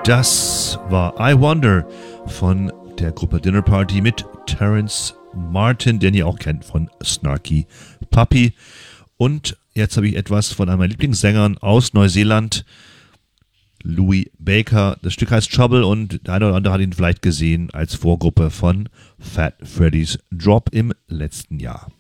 Das war I Wonder von der Gruppe Dinner Party mit Terence Martin, den ihr auch kennt von Snarky Puppy. Und jetzt habe ich etwas von einem meiner Lieblingssängern aus Neuseeland, Louis Baker. Das Stück heißt Trouble und der eine oder andere hat ihn vielleicht gesehen als Vorgruppe von Fat Freddy's Drop im letzten Jahr.